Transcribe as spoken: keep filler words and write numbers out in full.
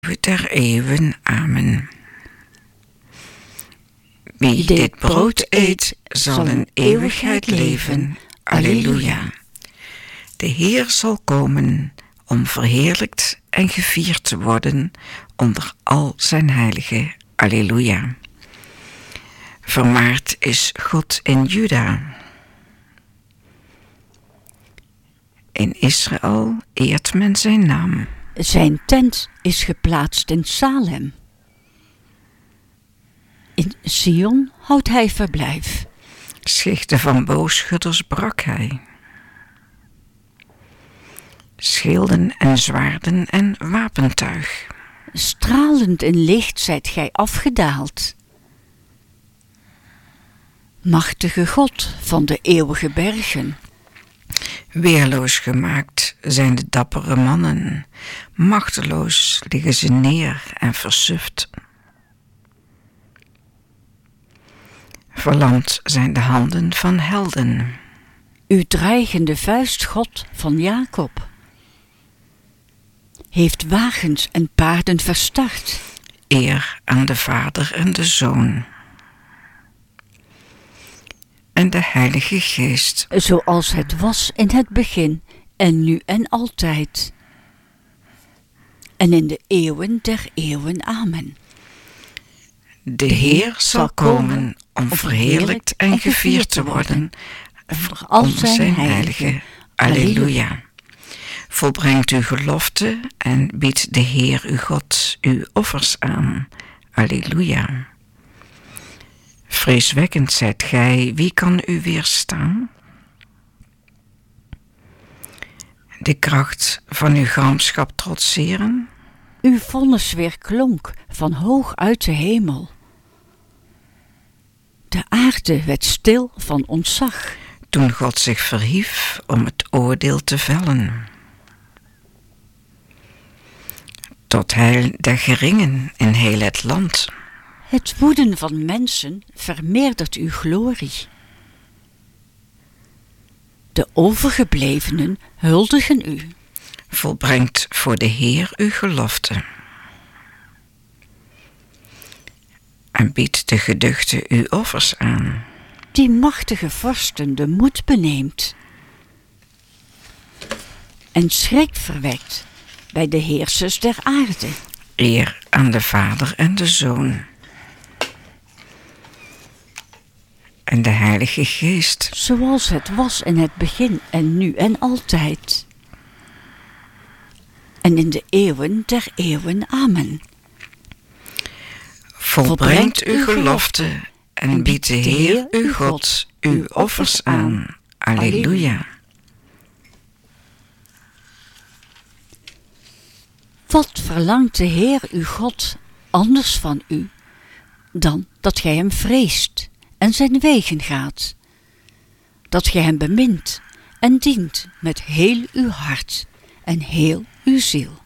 der eeuwen. Amen. Wie dit brood eet, zal in eeuwigheid leven. Alleluia. De Heer zal komen om verheerlijkt en gevierd te worden onder al zijn heiligen. Alleluia. Vermaard is God in Juda. In Israël eert men zijn naam. Zijn tent is geplaatst in Salem. In Sion houdt hij verblijf. Schichten van boogschutters brak hij. Schilden en zwaarden en wapentuig. Stralend in licht zijt gij afgedaald. Machtige God van de eeuwige bergen. Weerloos gemaakt zijn de dappere mannen. Machteloos liggen ze neer en versuft. Verlamd zijn de handen van helden. Uw dreigende vuist, God van Jacob, heeft wagens en paarden verstart. Eer aan de Vader en de Zoon en de Heilige Geest, zoals het was in het begin en nu en altijd en in de eeuwen der eeuwen. Amen. De Heer zal komen om verheerlijkt en gevierd te worden voor al zijn heiligen. Alleluia. Volbrengt uw gelofte en biedt de Heer uw God uw offers aan. Alleluia. Vreeswekkend zijt gij, wie kan u weerstaan? De kracht van uw gramschap trotseren? Uw vonnis weerklonk van hoog uit de hemel. De aarde werd stil van ontzag, toen God zich verhief om het oordeel te vellen. Tot heil der geringen in heel het land. Het woeden van mensen vermeerdert uw glorie. De overgeblevenen huldigen u. Volbrengt voor de Heer uw gelofte. En biedt de geduchte uw offers aan. Die machtige vorsten de moed beneemt. En schrik verwekt bij de heersers der aarde. Eer aan de Vader en de Zoon en de Heilige Geest, zoals het was in het begin en nu en altijd en in de eeuwen der eeuwen. Amen. Volbrengt uw gelofte en biedt de Heer uw God uw offers aan. Alleluia. Wat verlangt de Heer uw God anders van u, dan dat gij hem vreest en zijn wegen gaat, dat gij hem bemint en dient met heel uw hart en heel uw ziel.